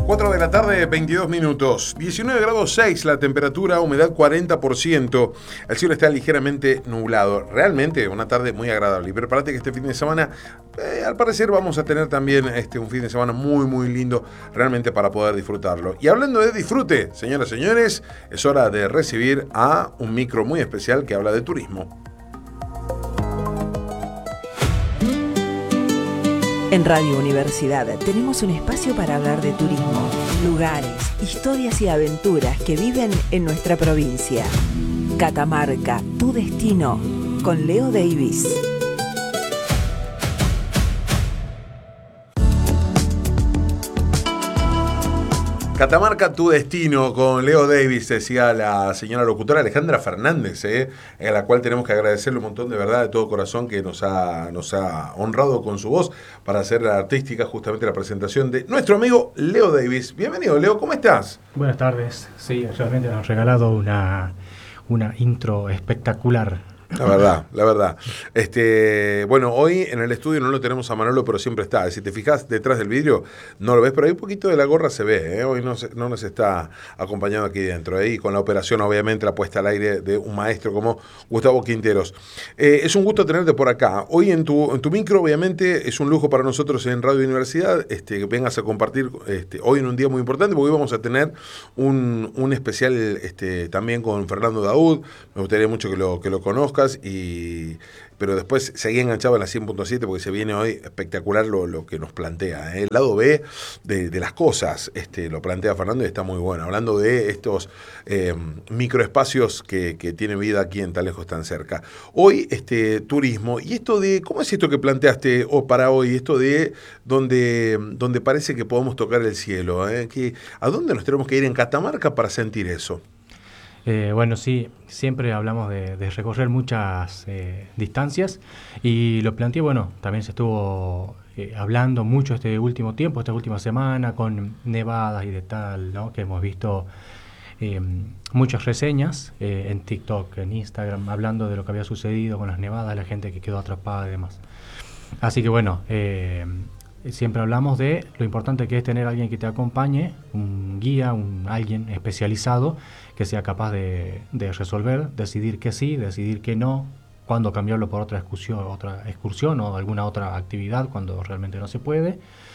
4 de la tarde, 22 minutos. 19 grados 6 la temperatura, humedad 40%. El cielo está ligeramente nublado. Realmente una tarde muy agradable. Y prepárate que este fin de semana, al parecer, vamos a tener también un fin de semana muy, muy lindo, realmente para poder disfrutarlo. Y hablando de disfrute, señoras y señores, es hora de recibir a un micro muy especial que habla de turismo. En Radio Universidad tenemos un espacio para hablar de turismo, lugares, historias y aventuras que viven en nuestra provincia. Catamarca, tu destino, con Leo Davis. Catamarca, tu destino, con Leo Davis, decía la señora locutora Alejandra Fernández, a la cual tenemos que agradecerle un montón de verdad, de todo corazón, que nos ha honrado con su voz para hacer la artística, justamente la presentación de nuestro amigo Leo Davis. Bienvenido, Leo, ¿cómo estás? Buenas tardes. Sí, realmente nos han regalado una intro espectacular. La verdad. Bueno, hoy en el estudio no lo tenemos a Manolo, pero siempre está. Si te fijas detrás del vidrio, no lo ves, pero ahí un poquito de la gorra se ve. Hoy no nos está acompañando aquí dentro. Y con la operación, obviamente, la puesta al aire de un maestro como Gustavo Quinteros. Es un gusto tenerte por acá. Hoy en tu micro, obviamente, es un lujo para nosotros en Radio Universidad que vengas a compartir hoy en un día muy importante, porque hoy vamos a tener un especial también con Fernando Daoud. Me gustaría mucho que lo conozcas. Pero después seguí enganchado en la 100.7 porque se viene hoy espectacular lo que nos plantea. El lado B de las cosas lo plantea Fernando y está muy bueno. Hablando de estos microespacios que tiene vida aquí en tan lejos, tan cerca. Hoy turismo. Y esto de, ¿cómo es esto que planteaste para hoy? Esto de donde parece que podemos tocar el cielo. ¿A dónde nos tenemos que ir en Catamarca para sentir eso? Bueno, sí, siempre hablamos de recorrer muchas distancias y lo planteé, bueno, también se estuvo hablando mucho este último tiempo, esta última semana, con nevadas y de tal, ¿no? Que hemos visto muchas reseñas en TikTok, en Instagram, hablando de lo que había sucedido con las nevadas, la gente que quedó atrapada y demás. Así que bueno, siempre hablamos de lo importante que es tener a alguien que te acompañe, un guía, alguien especializado que sea capaz de resolver, decidir que sí, decidir que no, cuándo cambiarlo por otra excursión o alguna otra actividad cuando realmente no se puede.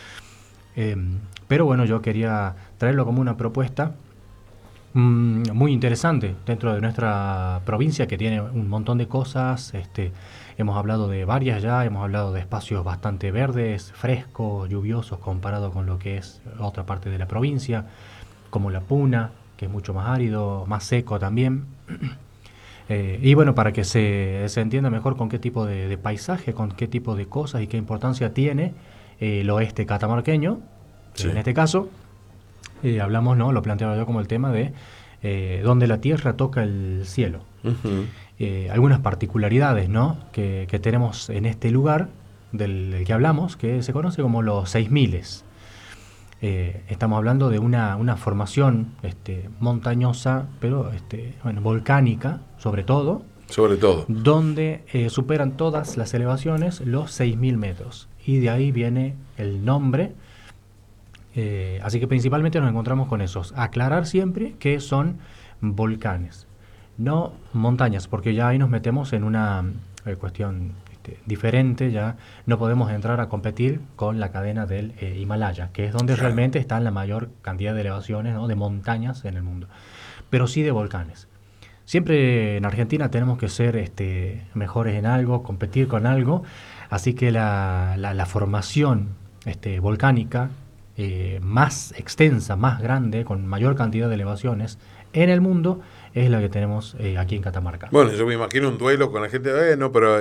Pero bueno, yo quería traerlo como una propuesta muy interesante dentro de nuestra provincia, que tiene un montón de cosas. Hemos hablado de varias ya, hemos hablado de espacios bastante verdes, frescos, lluviosos, comparado con lo que es otra parte de la provincia, como la Puna, que es mucho más árido, más seco también. Y bueno, para que se entienda mejor con qué tipo de paisaje, con qué tipo de cosas y qué importancia tiene el oeste catamarqueño, sí. En este caso, hablamos, ¿no? Lo planteaba yo como el tema de donde la tierra toca el cielo. Uh-huh. Algunas particularidades, ¿no? que tenemos en este lugar del que hablamos, que se conoce como los 6000. Estamos hablando de una formación montañosa, pero volcánica, sobre todo, donde superan todas las elevaciones los 6000 metros. Y de ahí viene el nombre. Así que principalmente nos encontramos con esos. Aclarar siempre que son volcanes, no montañas, porque ya ahí nos metemos en una cuestión diferente. Ya no podemos entrar a competir con la cadena del Himalaya, que es donde realmente están la mayor cantidad de elevaciones, ¿no? De montañas en el mundo, pero sí de volcanes. Siempre en Argentina tenemos que ser mejores en algo, competir con algo, así que la formación volcánica más extensa, más grande, con mayor cantidad de elevaciones en el mundo, es la que tenemos aquí en Catamarca. Bueno, yo me imagino un duelo con la gente, no, pero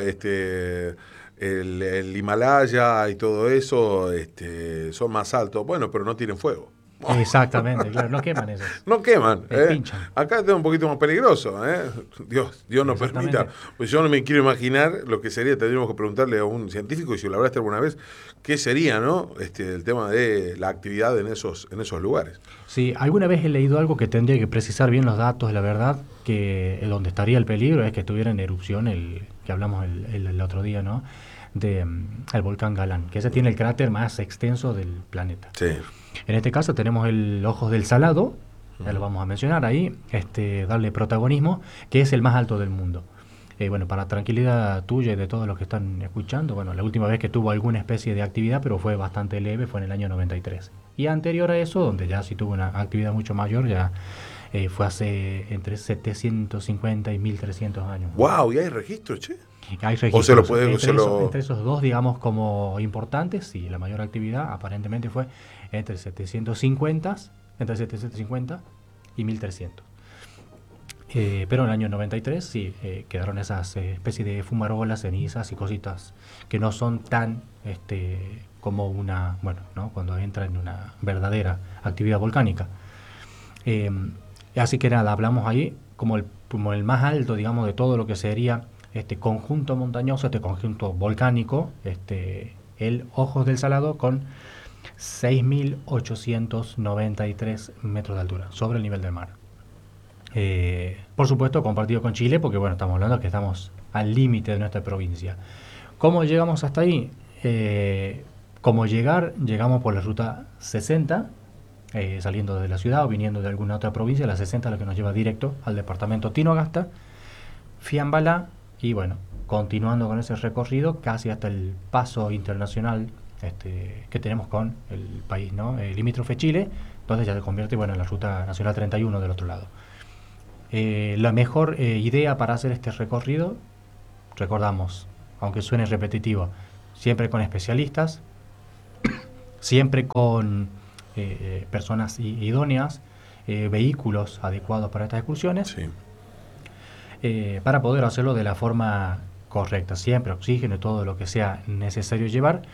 el Himalaya y todo eso son más altos, bueno, pero no tienen fuego. Exactamente, claro, no queman eso. No queman, pinchan. Acá está un poquito más peligroso, Dios no permita. Pues yo no me quiero imaginar lo que sería. Tendríamos que preguntarle a un científico, y si lo hablaste alguna vez, qué sería, ¿no? El tema de la actividad en esos lugares. Sí, alguna vez he leído algo que tendría que precisar bien los datos, la verdad, que donde estaría el peligro es que estuviera en erupción, el que hablamos el otro día, ¿no? el volcán Galán, que ese tiene el cráter más extenso del planeta. Sí. En este caso tenemos el Ojos del Salado, ya lo vamos a mencionar ahí, darle protagonismo, que es el más alto del mundo. Bueno, para tranquilidad tuya y de todos los que están escuchando, bueno, la última vez que tuvo alguna especie de actividad, pero fue bastante leve, fue en el año 93. Y anterior a eso, donde ya sí tuvo una actividad mucho mayor, ya fue hace entre 750 y 1300 años. ¡Wow! ¿Y hay registros, che? Hay registros. ¿O se lo puede...? Entre esos dos, digamos, como importantes, y la mayor actividad aparentemente fue entre 750 y 1300. Pero en el año 93 sí quedaron esas especies de fumarolas, cenizas y cositas que no son tan como una, bueno, ¿no? Cuando entra en una verdadera actividad volcánica. Así que nada, hablamos ahí como el más alto, digamos, de todo lo que sería este conjunto montañoso, este conjunto volcánico, el Ojos del Salado, con 6.893 metros de altura sobre el nivel del mar. Por supuesto compartido con Chile, porque bueno, estamos hablando que estamos al límite de nuestra provincia. ¿Cómo llegamos hasta ahí? Llegamos por la ruta 60, saliendo de la ciudad o viniendo de alguna otra provincia. La 60 es la que nos lleva directo al departamento Tinogasta, Fiambalá, y bueno, continuando con ese recorrido casi hasta el paso internacional que tenemos con el país, ¿no? Limítrofe Chile, donde ya se convierte, bueno, en la ruta nacional 31 del otro lado. La mejor idea para hacer este recorrido, recordamos, aunque suene repetitivo, siempre con especialistas, siempre con personas idóneas, vehículos adecuados para estas excursiones, Sí. Para poder hacerlo de la forma correcta, siempre oxígeno y todo lo que sea necesario llevar.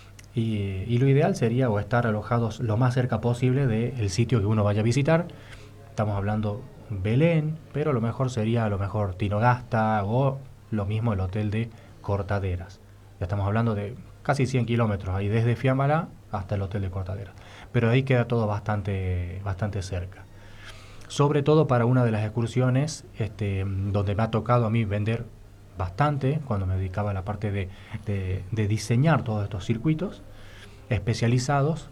Y lo ideal sería estar alojados lo más cerca posible del sitio que uno vaya a visitar. Estamos hablando Belén, pero lo mejor sería Tinogasta o lo mismo el hotel de Cortaderas. Ya estamos hablando de casi 100 kilómetros ahí desde Fiambalá hasta el hotel de Cortaderas. Pero ahí queda todo bastante cerca. Sobre todo para una de las excursiones donde me ha tocado a mí vender bastante, cuando me dedicaba a la parte de diseñar todos estos circuitos especializados,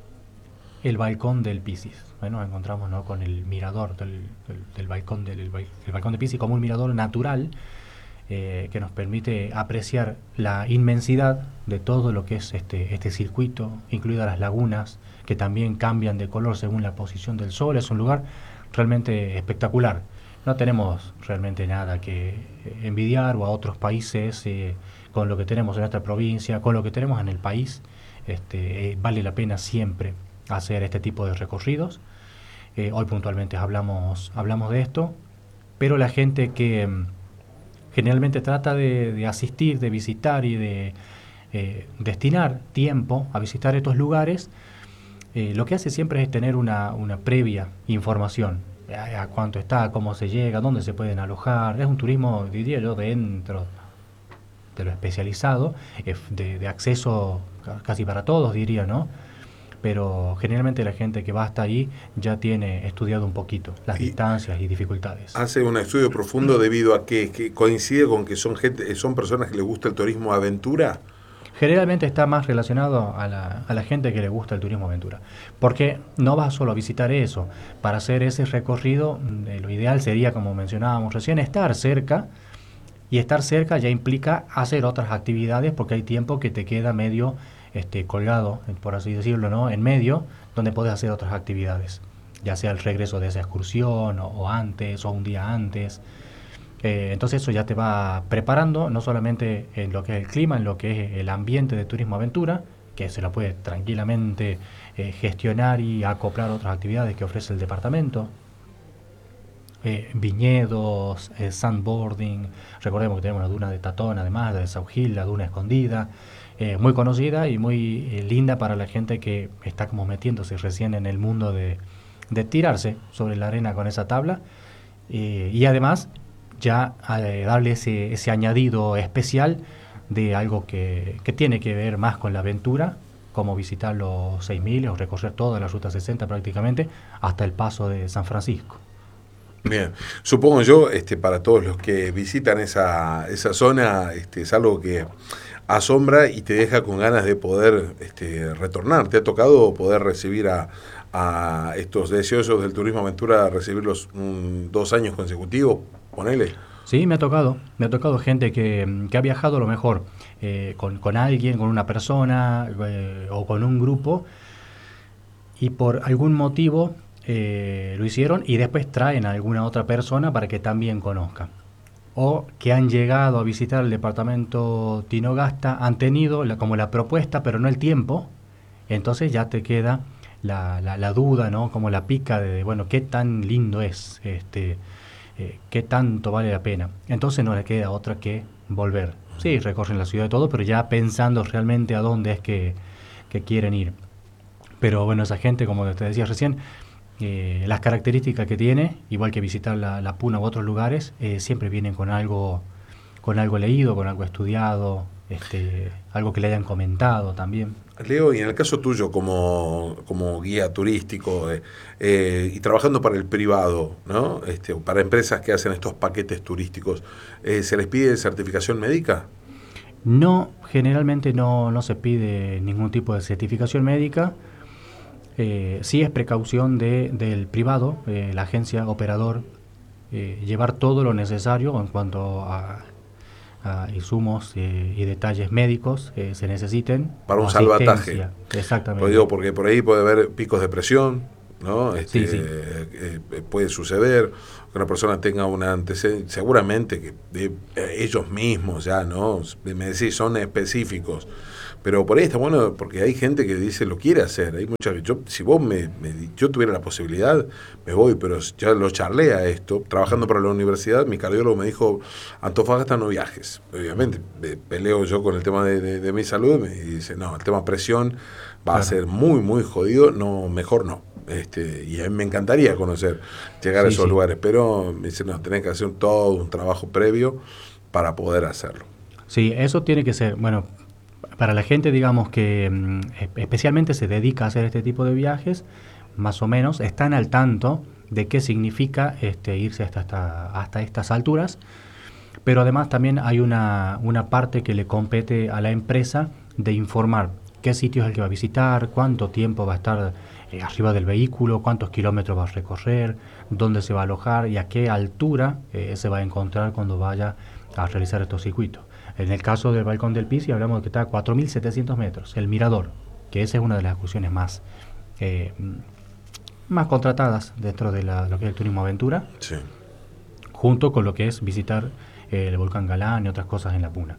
el balcón del Pisis. Bueno, nos encontramos, ¿no?, con el mirador del balcón el balcón de Pisis como un mirador natural que nos permite apreciar la inmensidad de todo lo que es este circuito, incluidas las lagunas que también cambian de color según la posición del sol. Es un lugar realmente espectacular. No tenemos realmente nada que envidiar o a otros países con lo que tenemos en nuestra provincia, con lo que tenemos en el país. Vale la pena siempre hacer este tipo de recorridos. Hoy puntualmente hablamos de esto, pero la gente que generalmente trata de asistir, de visitar y de destinar tiempo a visitar estos lugares, lo que hace siempre es tener una previa información, a cuánto está, cómo se llega, dónde se pueden alojar. Es un turismo, diría yo, dentro de lo especializado, de acceso casi para todos, diría, ¿no? Pero generalmente la gente que va hasta ahí ya tiene estudiado un poquito las distancias y dificultades. Hace un estudio profundo debido a que coincide con que son personas que les gusta el turismo aventura. Generalmente está más relacionado a la gente que le gusta el turismo aventura, porque no vas solo a visitar eso. Para hacer ese recorrido, lo ideal sería, como mencionábamos recién, estar cerca, y estar cerca ya implica hacer otras actividades, porque hay tiempo que te queda medio colgado, por así decirlo, ¿no?, en medio, donde podés hacer otras actividades, ya sea el regreso de esa excursión o antes o un día antes. Entonces eso ya te va preparando, no solamente en lo que es el clima, en lo que es el ambiente de turismo aventura, que se lo puede tranquilamente gestionar y acoplar otras actividades que ofrece el departamento. Viñedos, sandboarding, recordemos que tenemos la duna de Tatón, además de South Hill, la duna escondida, muy conocida y muy linda para la gente que está como metiéndose recién en el mundo de tirarse sobre la arena con esa tabla, y además ya darle ese añadido especial de algo que tiene que ver más con la aventura, como visitar los 6.000 o recorrer toda la Ruta 60 prácticamente hasta el paso de San Francisco. Bien, supongo yo, para todos los que visitan esa zona, es algo que asombra y te deja con ganas de poder retornar. ¿Te ha tocado poder recibir a estos deseosos del turismo aventura, recibirlos 2 años consecutivos? Ponele. Sí, me ha tocado gente que ha viajado a lo mejor con alguien, con una persona o con un grupo, y por algún motivo lo hicieron y después traen a alguna otra persona para que también conozca. O que han llegado a visitar el departamento Tinogasta, han tenido como la propuesta, pero no el tiempo, entonces ya te queda la duda, ¿no? Como la pica de, bueno, qué tan lindo es, qué tanto vale la pena. Entonces no le queda otra que volver. Sí, recorren la ciudad y todo, pero ya pensando realmente a dónde es que quieren ir. Pero bueno, esa gente, como te decía recién, las características que tiene, igual que visitar la Puna u otros lugares, siempre vienen con algo leído, con algo estudiado, algo que le hayan comentado también. Leo, y en el caso tuyo como guía turístico y trabajando para el privado, ¿no? Para empresas que hacen estos paquetes turísticos, ¿se les pide certificación médica? No, generalmente no se pide ningún tipo de certificación médica. Sí es precaución del privado, la agencia operador, llevar todo lo necesario en cuanto a insumos y detalles médicos se necesiten. Para un salvataje. Exactamente. Digo, porque por ahí puede haber picos de presión, ¿no? Sí. Puede suceder que una persona tenga un antecedente, seguramente que ellos mismos ya, ¿no? Me decís, son específicos. Pero por ahí está bueno, porque hay gente que dice lo quiere hacer. Hay mucha, si vos yo tuviera la posibilidad, me voy, pero ya lo charlé a esto. Trabajando para la universidad, mi cardiólogo me dijo, Antofagasta no viajes. Obviamente, peleo yo con el tema de mi salud, y dice, no, el tema presión va a ser muy, muy jodido, no, mejor no. Y a mí me encantaría llegar a esos lugares, pero me dice, no, tenés que hacer todo un trabajo previo para poder hacerlo. Sí, eso tiene que ser, bueno, para la gente, digamos, que especialmente se dedica a hacer este tipo de viajes, más o menos, están al tanto de qué significa irse hasta estas alturas, pero además también hay una parte que le compete a la empresa de informar qué sitio es el que va a visitar, cuánto tiempo va a estar arriba del vehículo, cuántos kilómetros va a recorrer, dónde se va a alojar y a qué altura se va a encontrar cuando vaya a realizar estos circuitos. En el caso del Balcón del Pisi hablamos de que está a 4.700 metros, el mirador, que esa es una de las excursiones más contratadas dentro de lo que es el turismo aventura, sí, junto con lo que es visitar el volcán Galán y otras cosas en la Puna.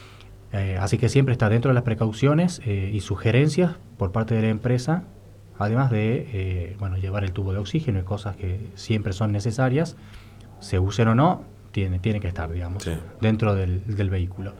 Así que siempre está dentro de las precauciones y sugerencias por parte de la empresa, además de llevar el tubo de oxígeno y cosas que siempre son necesarias, se usen o no, tiene que estar, digamos, sí, dentro del vehículo.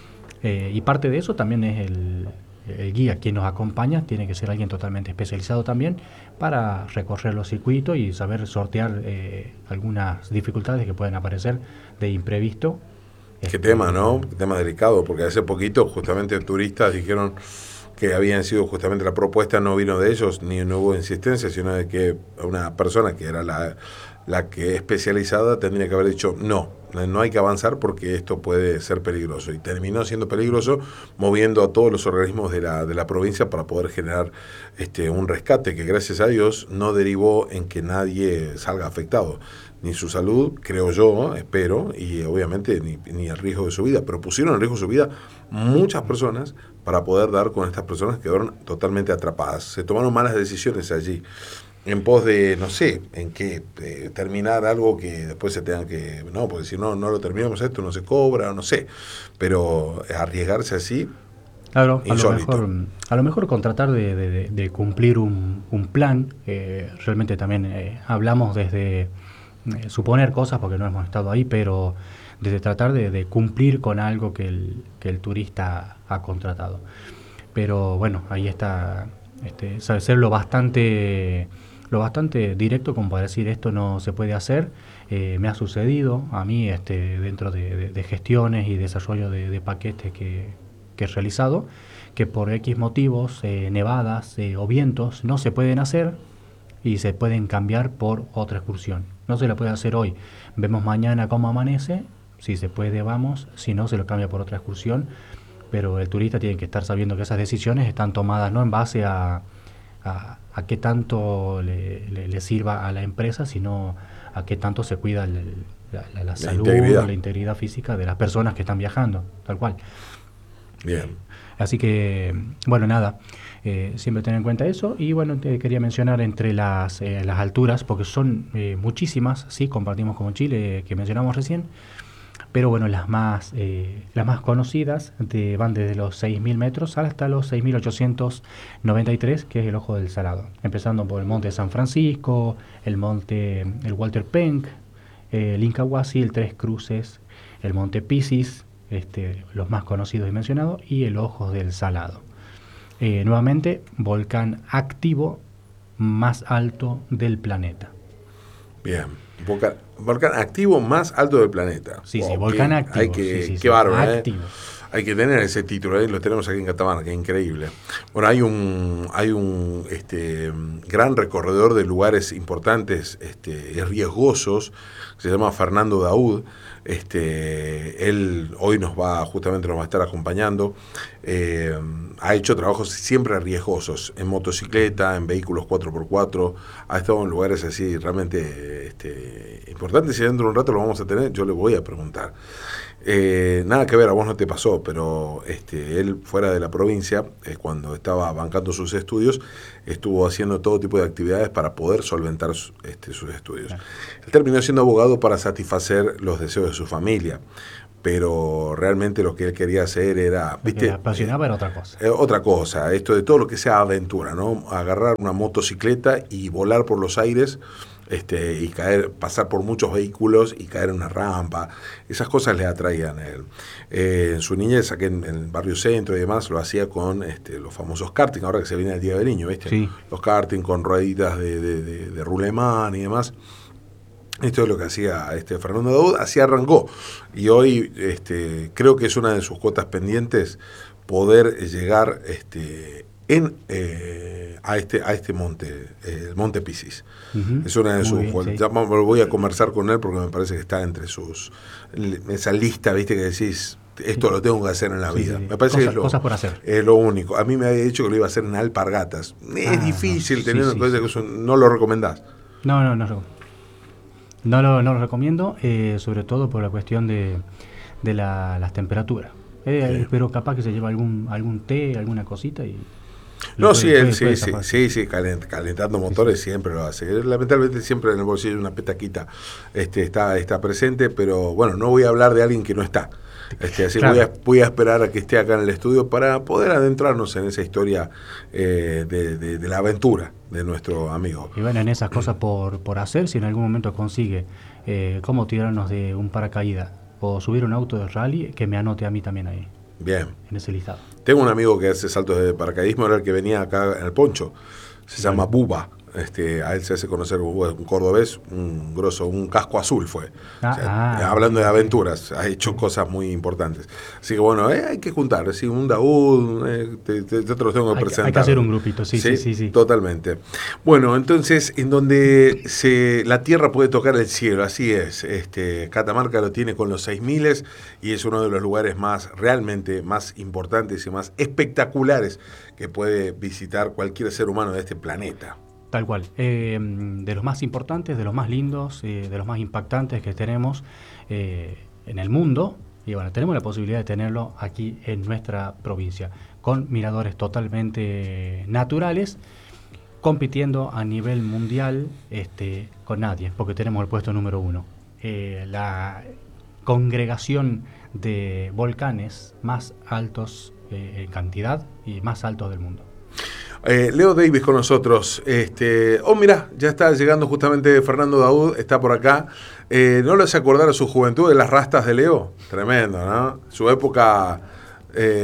Y parte de eso también es el guía, quien nos acompaña, tiene que ser alguien totalmente especializado también para recorrer los circuitos y saber sortear algunas dificultades que pueden aparecer de imprevisto. Qué tema, ¿no? Qué tema delicado, porque hace poquito justamente turistas dijeron que habían sido justamente la propuesta, no vino de ellos, ni no hubo insistencia, sino de que una persona que era la que especializada tendría que haber dicho no hay que avanzar porque esto puede ser peligroso, y terminó siendo peligroso moviendo a todos los organismos de la provincia para poder generar un rescate que gracias a Dios no derivó en que nadie salga afectado, ni su salud, creo yo, espero, y obviamente ni el riesgo de su vida, pero pusieron en riesgo su vida muchas personas para poder dar con estas personas que quedaron totalmente atrapadas. Se tomaron malas decisiones allí, en pos de, no sé, en qué, terminar algo que después se tengan que, no, porque si no lo terminamos esto, no se cobra, no sé, pero arriesgarse así, claro, insólito. A lo mejor con tratar de cumplir un plan, realmente también hablamos desde suponer cosas porque no hemos estado ahí, pero desde tratar de cumplir con algo que el turista ha contratado. Pero bueno, ahí está, sabe ser lo bastante directo como para decir esto no se puede hacer. Me ha sucedido a mí dentro de gestiones y desarrollo de paquetes que he realizado, que por X motivos, nevadas o vientos, no se pueden hacer y se pueden cambiar por otra excursión. No se la puede hacer hoy, vemos mañana cómo amanece, si se puede vamos, si no se lo cambia por otra excursión, pero el turista tiene que estar sabiendo que esas decisiones están tomadas no en base a qué tanto le sirva a la empresa, sino a qué tanto se cuida la salud o la integridad física de las personas que están viajando, tal cual. Bien. Así que, bueno, nada, siempre tener en cuenta eso. Y bueno, te quería mencionar entre las alturas, porque son muchísimas, sí, compartimos con Chile, que mencionamos recién, pero bueno, las más conocidas van desde los 6.000 metros hasta los 6.893, que es el Ojo del Salado. Empezando por el Monte San Francisco, el Walter Penck, el Inca Huasi, el Tres Cruces, el Monte Pisis, los más conocidos y mencionados, y el Ojo del Salado. Nuevamente, volcán activo más alto del planeta. Bien. Volcán activo más alto del planeta. Sí, wow, sí, volcán activo. Qué bárbaro, activo. Hay que tener ese título, lo tenemos aquí en Catamarca, que increíble. Bueno, hay un gran recorredor de lugares importantes, riesgosos, que se llama Fernando Daoud. Él hoy nos va a estar acompañando. Ha hecho trabajos siempre riesgosos, en motocicleta, en vehículos 4x4, ha estado en lugares así realmente importantes, y dentro de un rato lo vamos a tener, yo le voy a preguntar. Nada que ver, a vos no te pasó, pero él fuera de la provincia, cuando estaba bancando sus estudios, estuvo haciendo todo tipo de actividades para poder solventar sus estudios. Claro. Él terminó siendo abogado para satisfacer los deseos de su familia, pero realmente lo que él quería hacer era... Lo que le apasionaba era otra cosa. Otra cosa, esto de todo lo que sea aventura, ¿no? Agarrar una motocicleta y volar por los aires, y pasar por muchos vehículos y caer en una rampa, esas cosas le atraían a él. En su niñez, aquí en el barrio centro y demás, lo hacía con los famosos karting, ahora que se viene el Día del Niño, ¿viste? Sí. Los karting con rueditas de rulemán y demás. Esto es lo que hacía Fernando Daoud, así arrancó. Y hoy creo que es una de sus cuotas pendientes poder llegar a este monte, el Monte Pisis. Uh-huh. Es una de sus cuotas. Sí. Ya voy a conversar con él porque me parece que está entre esa lista, viste, que decís, esto lo tengo que hacer en la vida. Me parece que cosas por hacer. Es lo único. A mí me había dicho que lo iba a hacer en Alpargatas. Es difícil tener una cosa que no lo recomendás. No lo recomiendo, sobre todo por la cuestión de las temperaturas. Pero capaz que se lleva algún té, alguna cosita y... No, sí, calentando motores siempre lo hace. Lamentablemente siempre en el bolsillo una petaquita está presente, pero bueno, no voy a hablar de alguien que no está. Así claro. voy a esperar a que esté acá en el estudio para poder adentrarnos en esa historia de la aventura de nuestro amigo. Y bueno, en esas cosas por hacer, si en algún momento consigue cómo tirarnos de un paracaídas o subir un auto de rally, que me anote a mí también ahí. Bien. En ese listado. Tengo un amigo que hace saltos de paracaidismo, era el que venía acá en el Poncho, se llama Buba. A él se hace conocer un cordobés, un grosso, un casco azul fue. Hablando de aventuras, ha hecho cosas muy importantes. Así que bueno, hay que juntar, ¿sí? Un Daoud, te los tengo que presentar. Hay que hacer un grupito, sí. Totalmente. Bueno, entonces, en donde la tierra puede tocar el cielo, así es. Catamarca lo tiene con los 6.000 y es uno de los lugares realmente más importantes y más espectaculares que puede visitar cualquier ser humano de este planeta. Tal cual, de los más importantes, de los más lindos, de los más impactantes que tenemos en el mundo, y bueno, tenemos la posibilidad de tenerlo aquí en nuestra provincia, con miradores totalmente naturales, compitiendo a nivel mundial con nadie, porque tenemos el puesto número 1. La congregación de volcanes más altos en cantidad y más altos del mundo. Leo Davis con nosotros. Mirá, ya está llegando justamente Fernando Daoud, está por acá. ¿No le hace acordar a su juventud de las rastas de Leo? Tremendo, ¿no? Su época,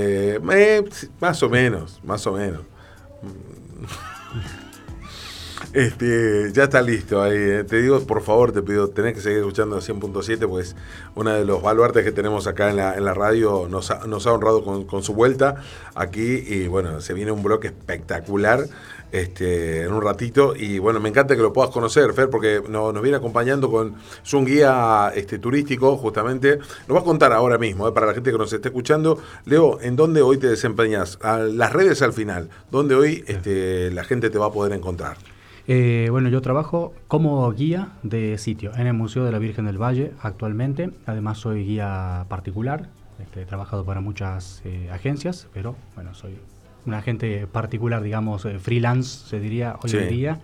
más o menos. Ya está listo ahí. Te digo, por favor, te pido, tenés que seguir escuchando 100.7, pues uno de los baluartes que tenemos acá en la radio nos ha honrado con su vuelta aquí. Y bueno, se viene un bloque espectacular en un ratito. Y bueno, me encanta que lo puedas conocer, Fer, porque nos viene acompañando es un guía turístico, justamente. Nos va a contar ahora mismo, para la gente que nos esté escuchando. Leo, ¿en dónde hoy te desempeñas? Las redes al final, ¿dónde hoy la gente te va a poder encontrar? Bueno, yo trabajo como guía de sitio en el Museo de la Virgen del Valle actualmente. Además soy guía particular. He trabajado para muchas agencias, pero bueno, soy un agente particular, digamos, freelance, se diría hoy en día.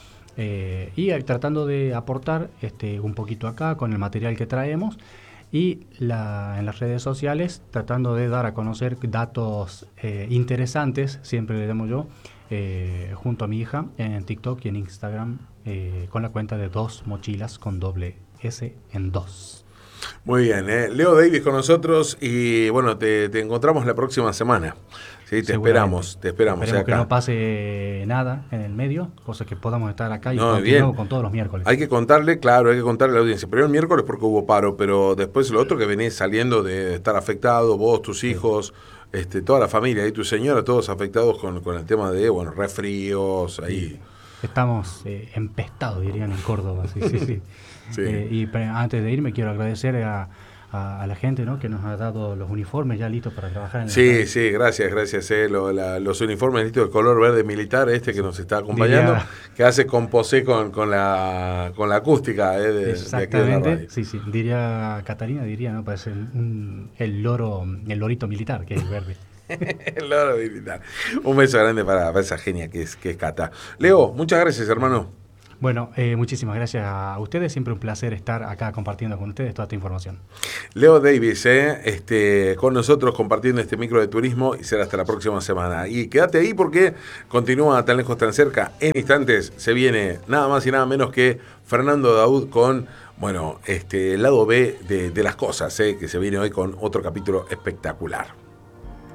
Y tratando de aportar un poquito acá con el material que traemos y en las redes sociales tratando de dar a conocer datos interesantes, siempre le llamo yo, junto a mi hija en TikTok y en Instagram con la cuenta de 2 mochilas con doble S en 2. Muy bien, Leo Davis con nosotros y bueno, te encontramos la próxima semana. Sí, te esperamos Esperemos acá. que no pase nada en el medio, cosa que podamos estar acá y continuamos con todos los miércoles. Hay que contarle a la audiencia. Primero el miércoles porque hubo paro, pero después lo otro que venís saliendo de estar afectado, vos, tus hijos, toda la familia y tu señora, todos afectados con el tema de, resfríos, ahí. Sí. Estamos empestados, dirían en Córdoba. Sí. Y antes de irme quiero agradecer a la gente, ¿no?, que nos ha dado los uniformes ya listos para trabajar en la radio. Sí, gracias. Los uniformes listos de color verde militar, que nos está acompañando, que hace composé con la acústica exactamente, de aquí de la radio. Sí, diría Catalina, ¿no? Parece el lorito militar, que es el verde. El loro militar. Un beso grande para esa genia que es Cata. Leo, muchas gracias, hermano. Bueno, muchísimas gracias a ustedes. Siempre un placer estar acá compartiendo con ustedes toda esta información. Leo Davis, con nosotros compartiendo este micro de turismo y será hasta la próxima semana. Y quédate ahí porque continúa Tan Lejos Tan Cerca. En instantes se viene nada más y nada menos que Fernando Daud con, el lado B de las cosas, que se viene hoy con otro capítulo espectacular.